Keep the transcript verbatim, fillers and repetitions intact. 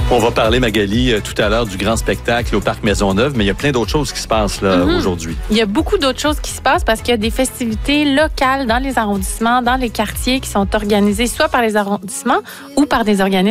On va parler, Magali, euh, tout à l'heure du grand spectacle au Parc Maisonneuve, mais il y a plein d'autres choses qui se passent là, mm-hmm. aujourd'hui. Il y a beaucoup d'autres choses qui se passent parce qu'il y a des festivités locales dans les arrondissements, dans les quartiers qui sont organisées soit par les arrondissements ou par des organismes